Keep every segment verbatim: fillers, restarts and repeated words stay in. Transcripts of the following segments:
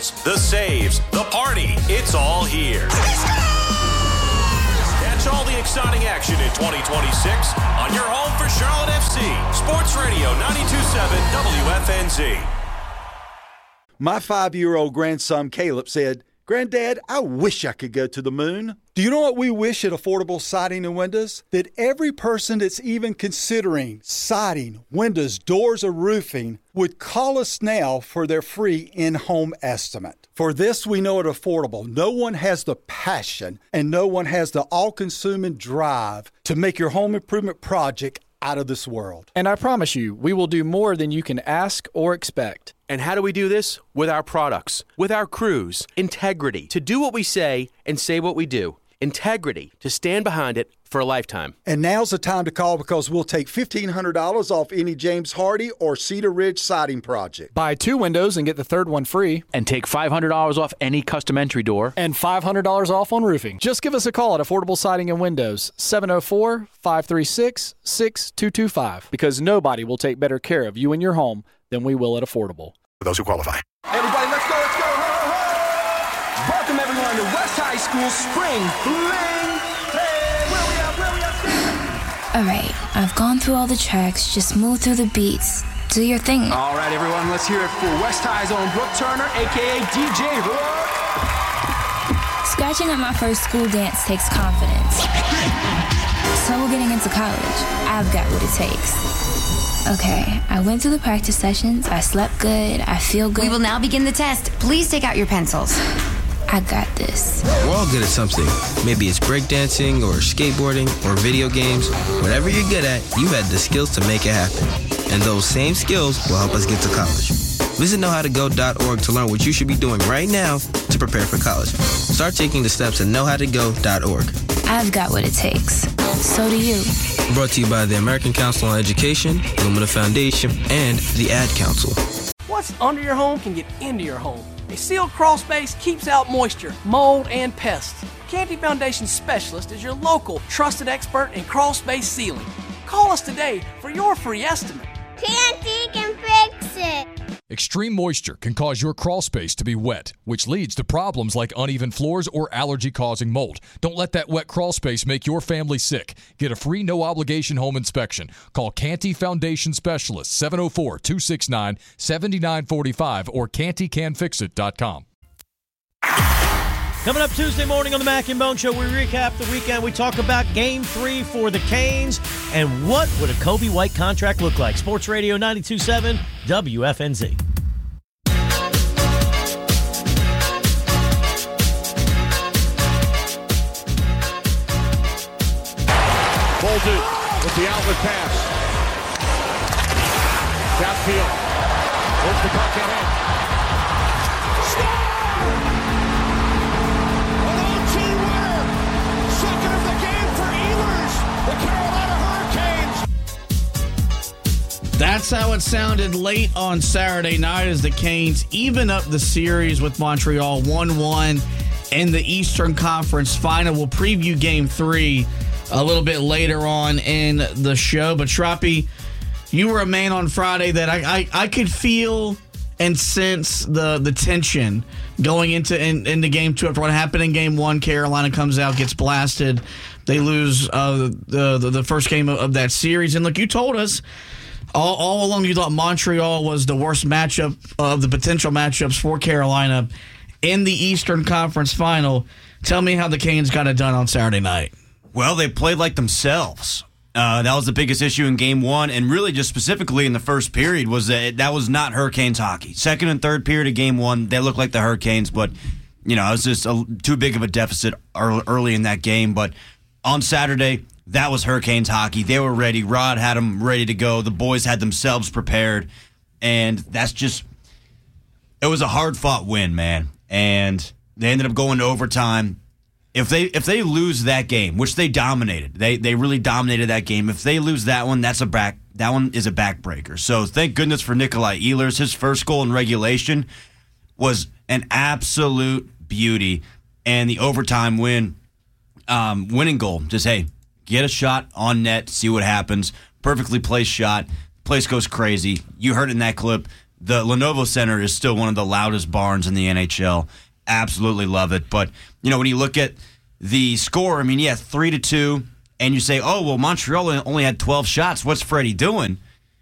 deals, the saves, the party. It's all here. Catch all the exciting action in twenty twenty-six on your home for Charlotte F C. Sports Radio ninety-two point seven W F N Z. My five-year-old grandson Caleb said, "Granddad, I wish I could go to the moon." Do you know what we wish at Affordable Siding and Windows? That every person that's even considering siding, windows, doors, or roofing would call us now for their free in-home estimate. For this, we know at Affordable, no one has the passion and no one has the all-consuming drive to make your home improvement project out of this world. And I promise you, we will do more than you can ask or expect. And how do we do this? With our products, with our crews, integrity, to do what we say and say what we do. Integrity, to stand behind it for a lifetime. And now's the time to call because we'll take fifteen hundred dollars off any James Hardy or Cedar Ridge siding project. Buy two windows and get the third one free. And take five hundred dollars off any custom entry door. And five hundred dollars off on roofing. Just give us a call at Affordable Siding and Windows, seven oh four, five three six, six two two five. Because nobody will take better care of you and your home than we will at Affordable. For those who qualify. Everybody, let's go, let's go. Welcome everyone to West High School Spring Fling. Hey, where we at, where we at? All right, I've gone through all the tracks. Just move through the beats. Do your thing. All right, everyone, let's hear it for West High's own Brooke Turner, a k a. D J Hook. Scratching at my first school dance takes confidence. So getting into college, I've got what it takes. Okay, I went through the practice sessions. I slept good. I feel good. We will now begin the test. Please take out your pencils. I got this. We're all good at something. Maybe it's breakdancing or skateboarding or video games. Whatever you're good at, you had the skills to make it happen. And those same skills will help us get to college. Visit know how to go dot org to learn what you should be doing right now to prepare for college. Start taking the steps at know how to go dot org. I've got what it takes. So do you. Brought to you by the American Council on Education, Lumina Foundation, and the Ad Council. What's under your home can get into your home. A sealed crawl space keeps out moisture, mold, and pests. Canty Foundation Specialist is your local trusted expert in crawl space sealing. Call us today for your free estimate. Canty can fix it. Extreme moisture can cause your crawl space to be wet, which leads to problems like uneven floors or allergy-causing mold. Don't let that wet crawl space make your family sick. Get a free no-obligation home inspection. Call Canty Foundation Specialist, seven oh four, two six nine, seven nine four five or canty can fix it dot com. Coming up Tuesday morning on the Mac and Bone Show, we recap the weekend. We talk about Game three for the Canes and what would a Kobe White contract look like. Sports Radio ninety-two point seven W F N Z. Bolden with the outlet pass. Downfield. Where's the puck ahead? That's how it sounded late on Saturday night as the Canes even up the series with Montreal one one in the Eastern Conference Final. We'll preview Game three a little bit later on in the show. But, Shroppy, you were a man on Friday that I, I, I could feel and sense the the tension going into in, into Game two after what happened in Game one. Carolina comes out, gets blasted. They lose uh, the, the, the first game of, of that series. And, look, you told us All, all along you thought Montreal was the worst matchup of the potential matchups for Carolina in the Eastern Conference Final. Tell me how the Canes got it done on Saturday night. Well, they played like themselves. Uh, that was the biggest issue in Game one, and really just specifically in the first period was that that was not Hurricanes hockey. Second and third period of Game one, they looked like the Hurricanes, but you know it was just a, too big of a deficit early in that game. But on Saturday, that was Hurricanes hockey. They were ready. Rod had them ready to go. The boys had themselves prepared. And that's just, it was a hard-fought win, man. And they ended up going to overtime. If they if they lose that game, which they dominated, they they really dominated that game. If they lose that one, that's a back that one is a backbreaker. So thank goodness for Nikolai Ehlers. His first goal in regulation was an absolute beauty. And the overtime win, um, winning goal, just, hey, get a shot on net, see what happens. Perfectly placed shot. Place goes crazy. You heard it in that clip. the Lenovo Center is still one of the loudest barns in the N H L. Absolutely love it. But, you know, when you look at the score, I mean, yeah, three to two, and you say, oh, well, Montreal only had twelve shots. What's Freddie doing?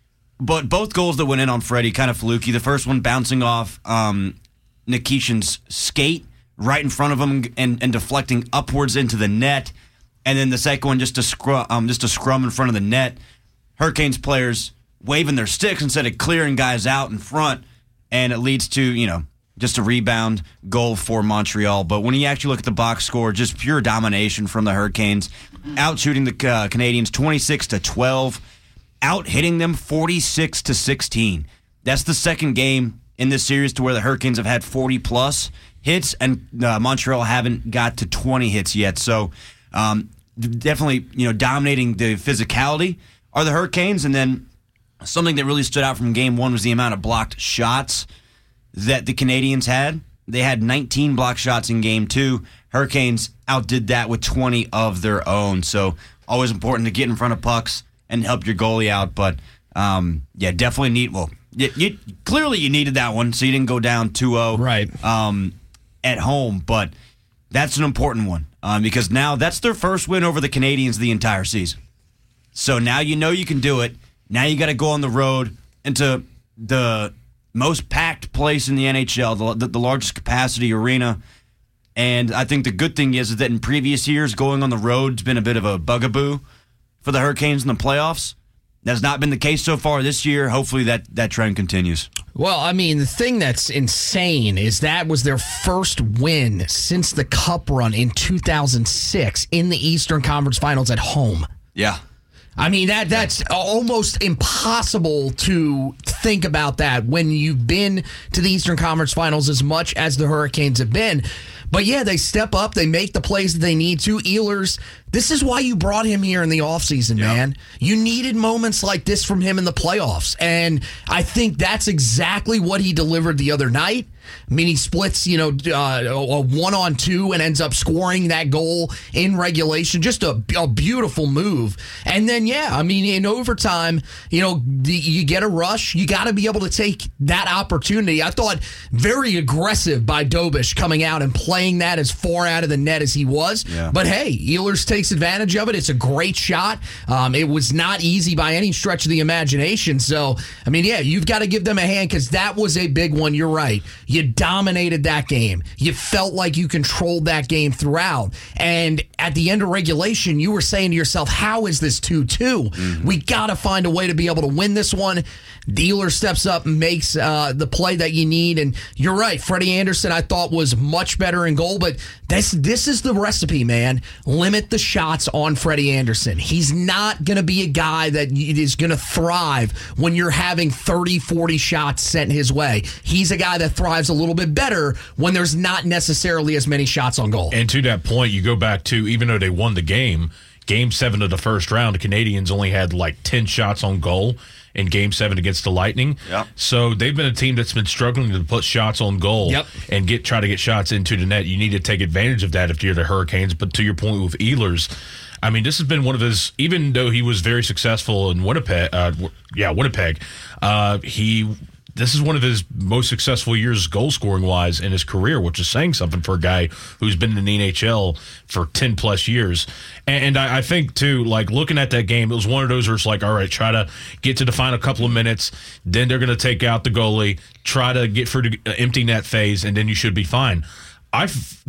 But both goals that went in on Freddie, kind of fluky. The first one bouncing off um, Nikishin's skate right in front of him and, and deflecting upwards into the net. And then the second one, just a, scrum, um, just a scrum in front of the net. Hurricanes players waving their sticks instead of clearing guys out in front, and it leads to, you know, just a rebound goal for Montreal. But when you actually look at the box score, just pure domination from the Hurricanes, out shooting the uh, Canadians twenty-six to twelve, out hitting them forty-six to sixteen. That's the second game in this series to where the Hurricanes have had forty plus hits, and uh, Montreal haven't got to twenty hits yet. So um, definitely, you know, dominating the physicality are the Hurricanes. And then something that really stood out from game one was the amount of blocked shots that the Canadians had. They had nineteen blocked shots in game two. Hurricanes outdid that with twenty of their own. So always important to get in front of pucks and help your goalie out. But um, yeah, definitely need. Well, you, you, clearly you needed that one, so you didn't go down two oh right. um, at home. But that's an important one um, because now that's their first win over the Canadians the entire season. So now you know you can do it. Now you got to go on the road into the most packed place in the N H L, the, the, the largest capacity arena. And I think the good thing is, is that in previous years, going on the road has been a bit of a bugaboo for the Hurricanes in the playoffs. That's not been the case so far this year. Hopefully that, that trend continues. Well, I mean, the thing that's insane is that was their first win since the Cup run in two thousand six in the Eastern Conference Finals at home. Yeah. I mean, that that's almost impossible to think about that when you've been to the Eastern Conference Finals as much as the Hurricanes have been. But yeah, they step up, they make the plays that they need to. Ehlers, this is why you brought him here in the offseason, yep. man. You needed moments like this from him in the playoffs. And I think that's exactly what he delivered the other night. I mean, he splits, you know, uh, a one-on-two and ends up scoring that goal in regulation. Just a, a beautiful move. And then, yeah, I mean, in overtime, you know, the, you get a rush. You got to be able to take that opportunity. I thought very aggressive by Dobish coming out and playing that as far out of the net as he was. Yeah. But, hey, Ehlers takes advantage of it. It's a great shot. Um, it was not easy by any stretch of the imagination. So, I mean, yeah, you've got to give them a hand because that was a big one. You're right. You dominated that game. You felt like you controlled that game throughout. And at the end of regulation, you were saying to yourself, how is this two two? Mm-hmm. We got to find a way to be able to win this one. Dealer steps up and makes uh, the play that you need. And you're right. Freddie Anderson, I thought, was much better in goal. But this, this is the recipe, man. Limit the shots on Freddie Anderson. He's not going to be a guy that is going to thrive when you're having thirty, forty shots sent his way. He's a guy that thrives a little bit better when there's not necessarily as many shots on goal. And to that point, you go back to, even though they won the game, game seven of the first round, the Canadians only had like ten shots on goal in game seven against the Lightning. Yep. So they've been a team that's been struggling to put shots on goal yep. and get try to get shots into the net. You need to take advantage of that if you're the Hurricanes. But to your point with Ehlers, I mean, this has been one of his, even though he was very successful in Winnipeg, uh, yeah, Winnipeg, uh, he... This is one of his most successful years goal-scoring wise in his career, which is saying something for a guy who's been in the N H L for ten plus years. And I, I think, too, like looking at that game, it was one of those where it's like, all right, try to get to the final couple of minutes. Then they're going to take out the goalie, try to get for the empty net phase, and then you should be fine. I've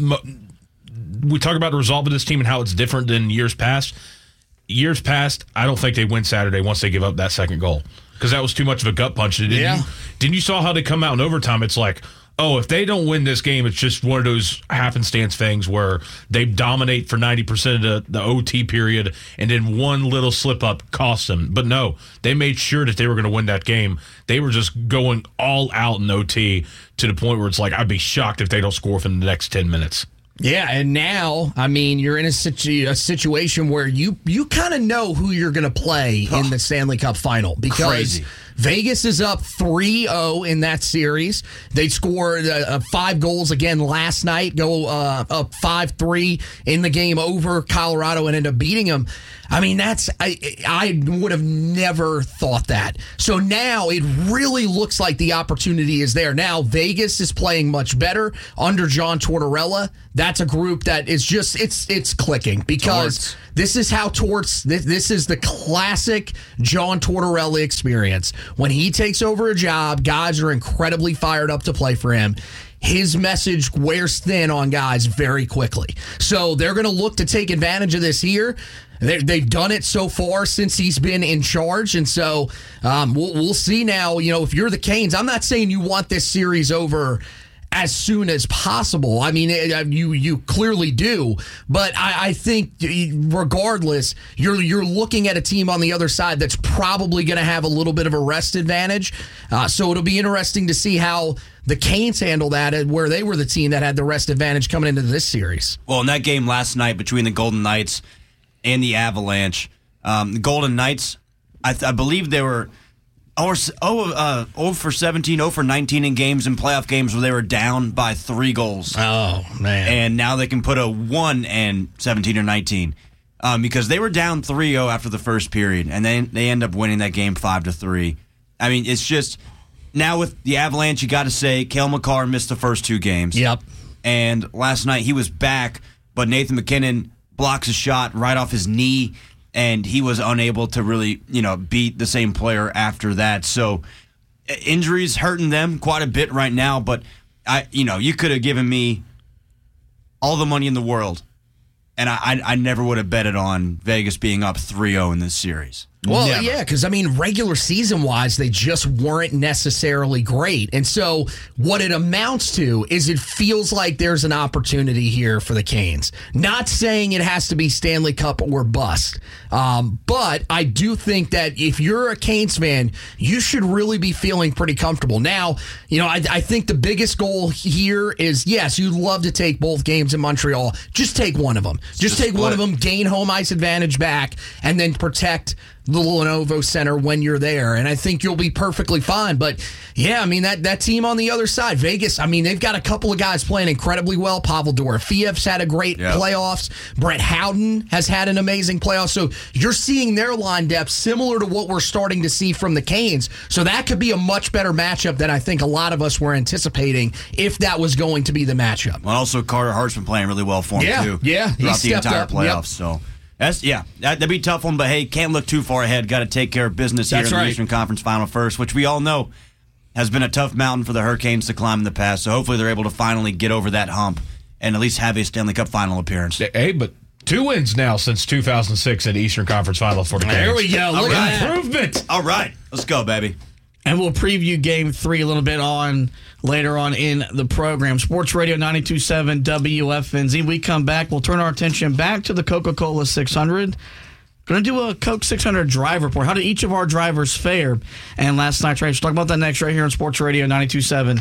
we talk about the resolve of this team and how it's different than years past. Years past, I don't think they win Saturday once they give up that second goal. Because that was too much of a gut punch. Didn't yeah. you? Didn't you saw how they come out in overtime? It's like, oh, if they don't win this game, it's just one of those happenstance things where they dominate for ninety percent of the, the O T period, and then one little slip-up costs them. But no, they made sure that they were going to win that game. They were just going all out in O T to the point where it's like, I'd be shocked if they don't score within the next ten minutes. Yeah, and now, I mean, you're in a, situ- a situation where you you kind of know who you're going to play oh. in the Stanley Cup final because Crazy. Vegas is up three oh in that series. They scored uh, five goals again last night, go uh, up five three in the game over Colorado and end up beating them. I mean, that's I, I would have never thought that. So now it really looks like the opportunity is there. Now Vegas is playing much better under John Tortorella. That's a group that is just it's it's clicking because Torts. This is how Torts. This, this is the classic John Tortorella experience. When he takes over a job, guys are incredibly fired up to play for him. His message wears thin on guys very quickly. So they're going to look to take advantage of this here. They, they've done it so far since he's been in charge. And so um, we'll, we'll see now, you know, if you're the Canes, I'm not saying you want this series over as soon as possible. I mean, it, you you clearly do, but I, I think regardless, you're you're looking at a team on the other side that's probably going to have a little bit of a rest advantage. Uh, so it'll be interesting to see how the Canes handle that, and where they were the team that had the rest advantage coming into this series. Well, in that game last night between the Golden Knights and the Avalanche, um, the Golden Knights, I, th- I believe they were oh, uh, oh for seventeen, oh for nineteen in games, in playoff games where they were down by three goals. Oh, man. And now they can put a one and seventeen or nineteen um, because they were down three oh after the first period, and then they end up winning that game five to three. I mean, it's just, now with the Avalanche, you got to say, Cale Makar missed the first two games. Yep. And last night he was back, but Nathan MacKinnon blocks a shot right off his knee, and he was unable to really, you know, beat the same player after that. So injuries hurting them quite a bit right now, but I, you know, you could have given me all the money in the world, and I, I, I never would have betted on Vegas being up three oh in this series. Well, Never. yeah, because, I mean, regular season-wise, they just weren't necessarily great. And so what it amounts to is it feels like there's an opportunity here for the Canes. Not saying it has to be Stanley Cup or bust, um, but I do think that if you're a Canes fan, you should really be feeling pretty comfortable. Now, you know, I, I think the biggest goal here is, yes, you'd love to take both games in Montreal. Just take one of them. Just, just take one of them, gain home ice advantage back, and then protect the Lenovo Center when you're there, and I think you'll be perfectly fine. But yeah, I mean, that that team on the other side, Vegas, I mean, they've got a couple of guys playing incredibly well. Pavel Dorofeyev's had a great yep. playoffs. Brett Howden has had an amazing playoff. So you're seeing their line depth similar to what we're starting to see from the Canes. So that could be a much better matchup than I think a lot of us were anticipating if that was going to be the matchup. Well, also Carter Hart's been playing really well for him yeah, too. Yeah, throughout the entire up. playoffs. Yep. So. That's yeah, that, that'd be a tough one, but hey, can't look too far ahead. Got to take care of business here That's in the right. Eastern Conference Final first, which we all know has been a tough mountain for the Hurricanes to climb in the past. So hopefully they're able to finally get over that hump and at least have a Stanley Cup Final appearance. Hey, but two wins now since two thousand six in the Eastern Conference Final for the Canes. There we go. Look right. at that. Improvement. All right, let's go, baby. And we'll preview Game three a little bit on later on in the program. Sports Radio ninety-two point seven W F N Z. We come back. We'll turn our attention back to the Coca-Cola six hundred. Going to do a Coke six hundred drive report. How did each of our drivers fare? And last night's race. We'll talk about that next right here on Sports Radio ninety-two point seven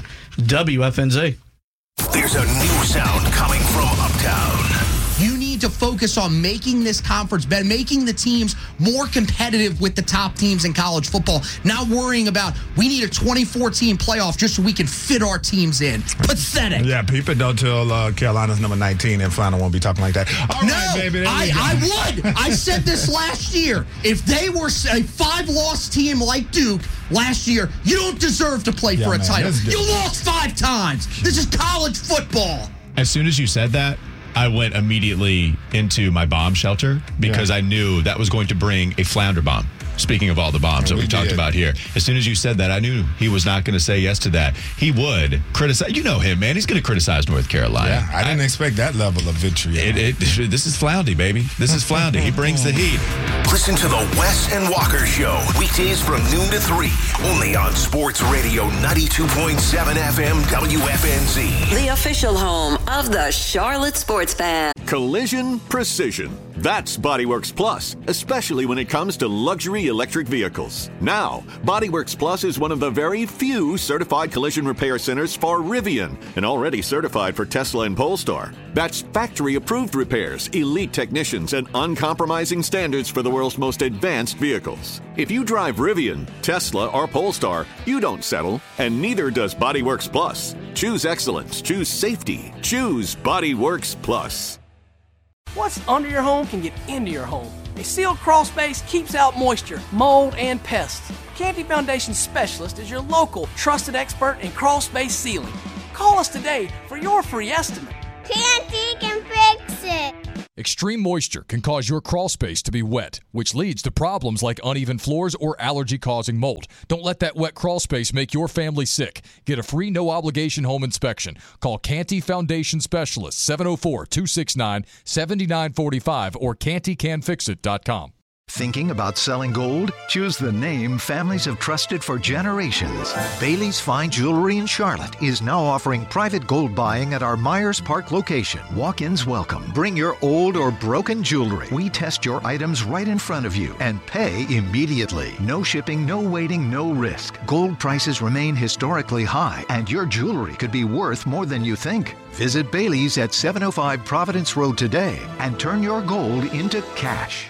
W F N Z. There's a new sound coming from Uptown. You need to focus on making this conference better, making the teams more competitive with the top teams in college football, not worrying about we need a twenty-four team playoff just so we can fit our teams in. Pathetic. Yeah, people don't tell uh, Carolina's number nineteen and final won't be talking like that. All no, right, baby. I, I would. I said this last year. If they were a five-loss team like Duke last year, you don't deserve to play yeah, for a man, title. You lost five times. This is college football. As soon as you said that, I went immediately into my bomb shelter because yeah. I knew that was going to bring a flounder bomb. Speaking of all the bombs that we, we talked did. about here, as soon as you said that, I knew he was not going to say yes to that. He would criticize. You know him, man. He's going to criticize North Carolina. Yeah, I didn't I, expect that level of vitriol. It, it, this is Floundy, baby. This is Floundy. He brings the heat. Listen to the Wes and Walker Show weekdays from noon to three, only on Sports Radio ninety-two point seven F M W F N Z. The official home of the Charlotte Sports Fan. Collision Precision. That's Bodyworks Plus, especially when it comes to luxury electric vehicles. Now, Bodyworks Plus is one of the very few certified collision repair centers for Rivian and already certified for Tesla and Polestar. That's factory-approved repairs, elite technicians, and uncompromising standards for the world's most advanced vehicles. If you drive Rivian, Tesla, or Polestar, you don't settle, and neither does Bodyworks Plus. Choose excellence. Choose safety. Choose Bodyworks Plus. What's under your home can get into your home. A sealed crawl space keeps out moisture, mold, and pests. Canty Foundation Specialist is your local trusted expert in crawl space sealing. Call us today for your free estimate. Canty can fix it. Extreme moisture can cause your crawl space to be wet, which leads to problems like uneven floors or allergy-causing mold. Don't let that wet crawl space make your family sick. Get a free no-obligation home inspection. Call Canty Foundation Specialist, seven oh four, two six nine, seven nine four five or canty can fix it dot com. Thinking about selling gold? Choose the name families have trusted for generations. Bailey's Fine Jewelry in Charlotte is now offering private gold buying at our Myers Park location. Walk-ins welcome. Bring your old or broken jewelry. We test your items right in front of you and pay immediately. No shipping, no waiting, no risk. Gold prices remain historically high, and your jewelry could be worth more than you think. Visit Bailey's at seven oh five Providence Road today and turn your gold into cash.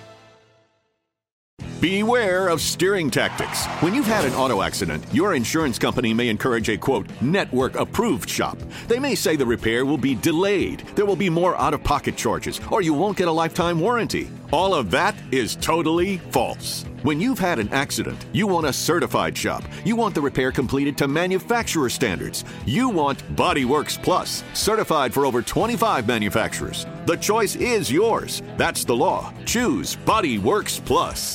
Beware of steering tactics. When you've had an auto accident, your insurance company may encourage a, quote, network-approved shop. They may say the repair will be delayed, there will be more out-of-pocket charges, or you won't get a lifetime warranty. All of that is totally false. When you've had an accident, you want a certified shop. You want the repair completed to manufacturer standards. You want Bodyworks Plus, certified for over twenty-five manufacturers. The choice is yours. That's the law. Choose Bodyworks Plus.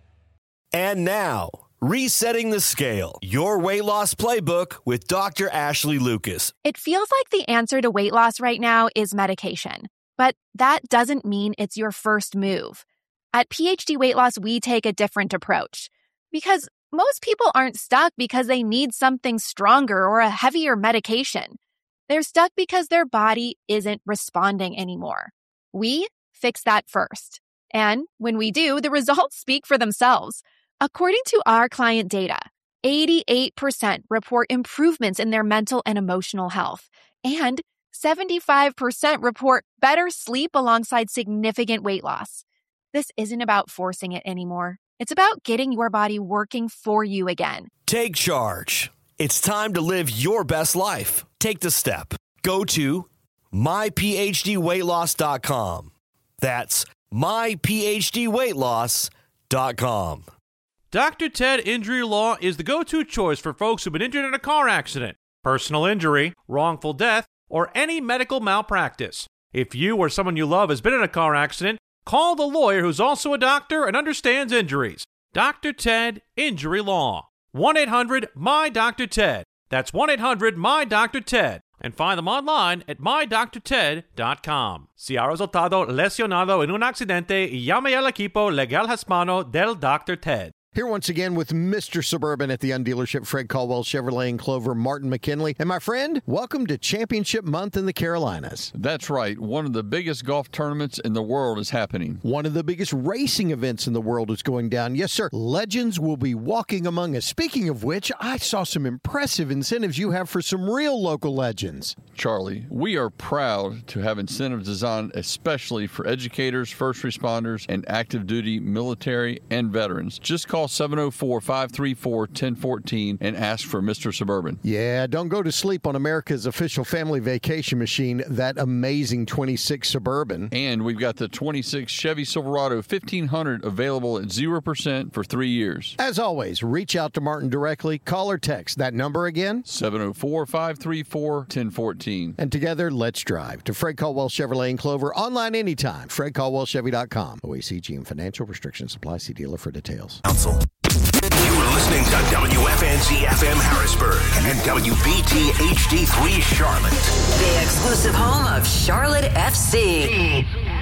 And now, Resetting the Scale, your weight loss playbook with Doctor Ashley Lucas. It feels like the answer to weight loss right now is medication, but that doesn't mean it's your first move. At PhD Weight Loss, we take a different approach because most people aren't stuck because they need something stronger or a heavier medication. They're stuck because their body isn't responding anymore. We fix that first. And when we do, the results speak for themselves. According to our client data, eighty-eight percent report improvements in their mental and emotional health, and seventy-five percent report better sleep alongside significant weight loss. This isn't about forcing it anymore. It's about getting your body working for you again. Take charge. It's time to live your best life. Take the step. Go to my p h d weight loss dot com. That's my p h d weight loss dot com. Doctor Ted Injury Law is the go-to choice for folks who've been injured in a car accident, personal injury, wrongful death, or any medical malpractice. If you or someone you love has been in a car accident, call the lawyer who's also a doctor and understands injuries. Doctor Ted Injury Law. one eight hundred M Y D R Ted. That's one eight hundred M Y D R Ted. And find them online at my doctor ted dot com. Si ha resultado lesionado en un accidente, llame al equipo legal hispano del Doctor Ted. Here once again with Mister Suburban at the Gun Dealership, Fred Caldwell Chevrolet in Clover, Martin McKinley. And my friend, welcome to Championship Month in the Carolinas. That's right. One of the biggest golf tournaments in the world is happening. One of the biggest racing events in the world is going down. Yes, sir. Legends will be walking among us. Speaking of which, I saw some impressive incentives you have for some real local legends. Charlie, we are proud to have incentives designed especially for educators, first responders, and active duty military and veterans. Just call seven oh four, five three four, one oh one four and ask for Mister Suburban. Yeah, don't go to sleep on America's official family vacation machine, that amazing twenty-six Suburban. And we've got the twenty-six Chevy Silverado fifteen hundred available at zero percent for three years. As always, reach out to Martin directly. Call or text. That number again? seven oh four, five three four, one oh one four. And together, let's drive to Fred Caldwell Chevrolet in Clover. Online anytime. Fred Caldwell Chevy dot com. O A C G and financial restrictions apply. See dealer for details. Council. You are listening to W F N Z F M Harrisburg and W B T H D three Charlotte. The exclusive home of Charlotte F C.